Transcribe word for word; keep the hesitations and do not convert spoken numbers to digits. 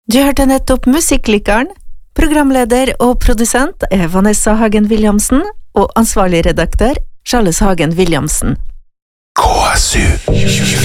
Du hørte nettopp Musikklikeren. Programleder og produsent er Vanessa Hagen Williamsen, og ansvarlig redaktør Charles Hagen Williamsen. K S U